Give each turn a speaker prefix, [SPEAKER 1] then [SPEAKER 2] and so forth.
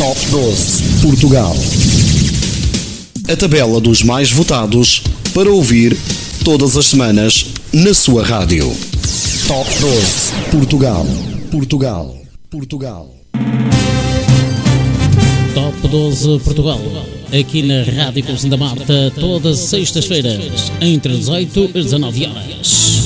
[SPEAKER 1] Top 12 Portugal. A tabela dos mais votados para ouvir todas as semanas na sua rádio. Top 12 Portugal. Portugal. Portugal.
[SPEAKER 2] Top 12 Portugal. Aqui na Rádio Cruz da Marta, todas as sextas-feiras, entre 18 e 19 horas.